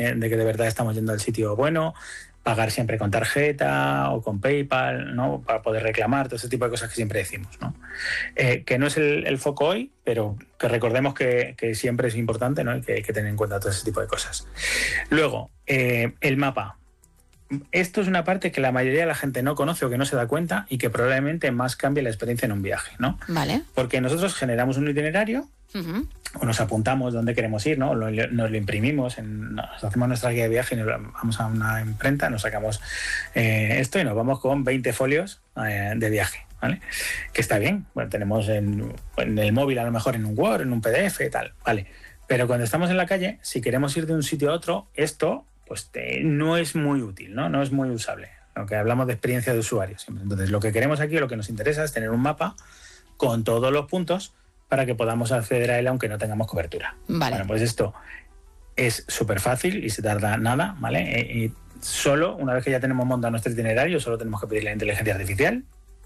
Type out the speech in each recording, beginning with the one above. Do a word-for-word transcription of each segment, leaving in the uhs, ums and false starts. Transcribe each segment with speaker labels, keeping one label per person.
Speaker 1: eh, de que de verdad estamos yendo al sitio bueno, pagar siempre con tarjeta o con PayPal, ¿no? Para poder reclamar, todo ese tipo de cosas que siempre decimos, ¿no? Eh, que no es el, el foco hoy, pero que recordemos que, que siempre es importante, ¿no? Y que hay que tener en cuenta todo ese tipo de cosas. Luego, eh, el mapa. Esto es una parte que la mayoría de la gente no conoce o que no se da cuenta y que probablemente más cambie la experiencia en un viaje, ¿no?
Speaker 2: Vale.
Speaker 1: Porque nosotros generamos un itinerario, uh-huh, o nos apuntamos dónde queremos ir, ¿no? Lo, nos lo imprimimos, en, nos hacemos nuestra guía de viaje y nos vamos a una imprenta, nos sacamos eh, esto y nos vamos con veinte folios eh, de viaje, ¿vale? Que está bien, bueno, tenemos en, en el móvil a lo mejor en un Word, en un P D F, tal, ¿vale? Pero cuando estamos en la calle, si queremos ir de un sitio a otro, esto pues te, no es muy útil, ¿no? No es muy usable. Lo que hablamos de experiencia de usuario siempre. Entonces, lo que queremos aquí, lo que nos interesa es tener un mapa con todos los puntos para que podamos acceder a él aunque no tengamos cobertura.
Speaker 2: Vale.
Speaker 1: Bueno, pues esto es súper fácil y se tarda nada, ¿vale? Y solo, una vez que ya tenemos montado nuestro itinerario, solo tenemos que pedirle a la inteligencia artificial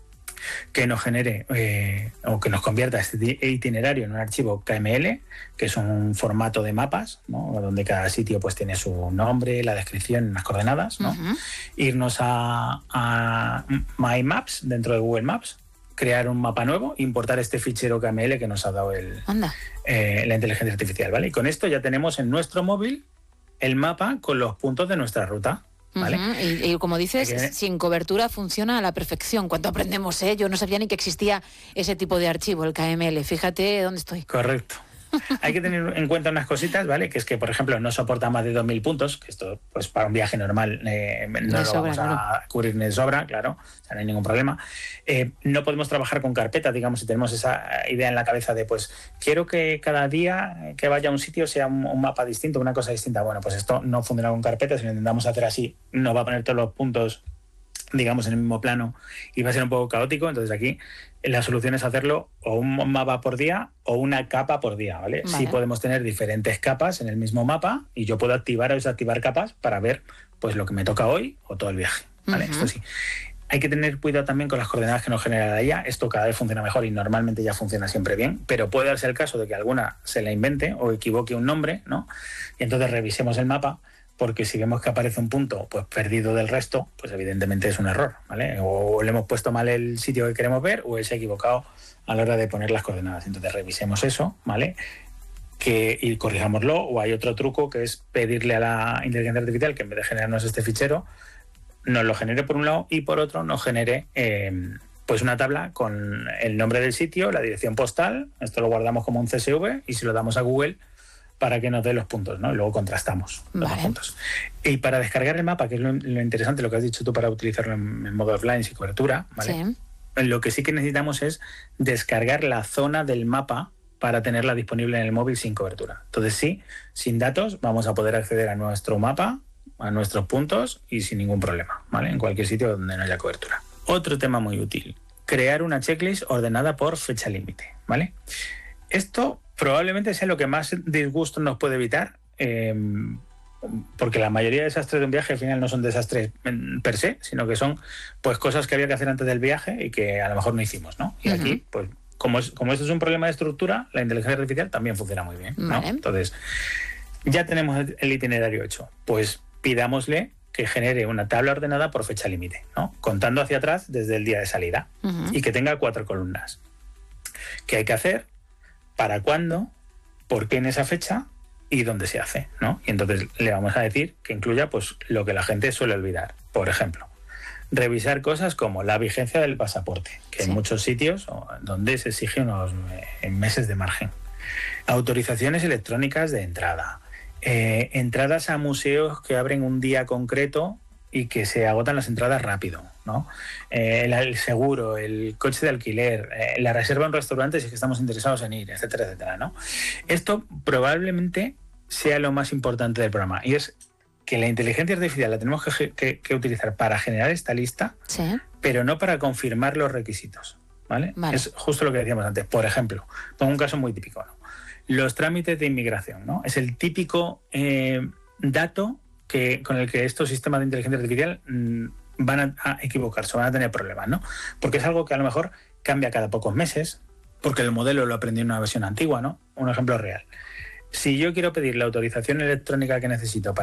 Speaker 1: que nos genere eh, o que nos convierta este itinerario en un archivo K M L, que es un formato de mapas, ¿no? Donde cada sitio pues tiene su nombre, la descripción, las coordenadas, ¿no? Uh-huh. Irnos a, a My Maps dentro de Google Maps, crear un mapa nuevo, importar este fichero K M L que nos ha dado el, eh, la inteligencia artificial, ¿vale? Y con esto ya tenemos en nuestro móvil el mapa con los puntos de nuestra ruta. ¿Vale?
Speaker 2: Uh-huh. y, y como dices, que... sin cobertura funciona a la perfección. Cuando aprendemos, ¿eh? Yo no sabía ni que existía ese tipo de archivo, el K M L. Fíjate dónde estoy.
Speaker 1: Correcto. Hay que tener en cuenta unas cositas, ¿vale? Que es que, por ejemplo, no soporta más de dos mil puntos, que esto, pues para un viaje normal eh, no lo sobra, vamos a claro. cubrir ni de sobra, claro, o sea, no hay ningún problema. Eh, no podemos trabajar con carpetas, digamos, si tenemos esa idea en la cabeza de, pues, quiero que cada día que vaya a un sitio sea un, un mapa distinto, una cosa distinta. Bueno, pues esto no funciona con carpetas, si lo intentamos hacer así, nos va a poner todos los puntos, digamos, en el mismo plano y va a ser un poco caótico. Entonces aquí la solución es hacerlo o un mapa por día o una capa por día, ¿vale? Vale. Sí podemos tener diferentes capas en el mismo mapa y yo puedo activar o desactivar capas para ver pues lo que me toca hoy o todo el viaje, ¿vale? Uh-huh. Esto sí. Hay que tener cuidado también con las coordenadas que nos genera la I A. Esto cada vez funciona mejor y normalmente ya funciona siempre bien, pero puede darse el caso de que alguna se la invente o equivoque un nombre, ¿no? Y entonces revisemos el mapa, porque si vemos que aparece un punto pues perdido del resto, pues evidentemente es un error, ¿vale? O le hemos puesto mal el sitio que queremos ver o él se ha equivocado a la hora de poner las coordenadas. Entonces revisemos eso, ¿vale? Que, y corrijámoslo. O hay otro truco que es pedirle a la inteligencia artificial que en vez de generarnos este fichero, nos lo genere por un lado y por otro nos genere eh, pues una tabla con el nombre del sitio, la dirección postal. Esto lo guardamos como un C S V y si lo damos a Google para que nos dé los puntos, ¿no? Y luego contrastamos los vale. puntos. Y para descargar el mapa, que es lo, lo interesante, lo que has dicho tú para utilizarlo en, en modo offline sin cobertura, ¿vale? Sí. Lo que sí que necesitamos es descargar la zona del mapa para tenerla disponible en el móvil sin cobertura. Entonces sí, sin datos vamos a poder acceder a nuestro mapa, a nuestros puntos y sin ningún problema, ¿vale? En cualquier sitio donde no haya cobertura. Otro tema muy útil, crear una checklist ordenada por fecha límite, ¿vale? Esto probablemente sea lo que más disgusto nos puede evitar, eh, porque la mayoría de desastres de un viaje al final no son desastres per se, sino que son pues cosas que había que hacer antes del viaje y que a lo mejor no hicimos, ¿no? Y uh-huh. aquí, pues como, es, como esto es un problema de estructura, la inteligencia artificial también funciona muy bien, ¿no? Vale. Entonces, ya tenemos el itinerario hecho, pues pidámosle que genere una tabla ordenada por fecha límite, ¿no? Contando hacia atrás desde el día de salida uh-huh. y que tenga cuatro columnas. ¿Qué hay que hacer? ¿Para cuándo? ¿Por qué en esa fecha? ¿Y dónde se hace? ¿No? Y entonces le vamos a decir que incluya pues, lo que la gente suele olvidar. Por ejemplo, revisar cosas como la vigencia del pasaporte, que sí. hay muchos sitios donde se exige unos meses de margen. Autorizaciones electrónicas de entrada. Eh, entradas a museos que abren un día concreto y que se agotan las entradas rápido, ¿no? Eh, el, el seguro, el coche de alquiler, eh, la reserva en un restaurante si es que estamos interesados en ir, etcétera, etcétera, ¿no? Esto probablemente sea lo más importante del programa y es que la inteligencia artificial la tenemos que, que, que utilizar para generar esta lista, sí. pero no para confirmar los requisitos, ¿vale? Vale. Es justo lo que decíamos antes. Por ejemplo, pongo un caso muy típico, ¿no? Los trámites de inmigración, ¿no? Es el típico eh, dato que, con el que estos sistemas de inteligencia artificial mmm, van a, a equivocarse, van a tener problemas, ¿no? Porque es algo que a lo mejor cambia cada pocos meses, porque el modelo lo aprendió en una versión antigua, ¿no? Un ejemplo real. Si yo quiero pedir la autorización electrónica que necesito para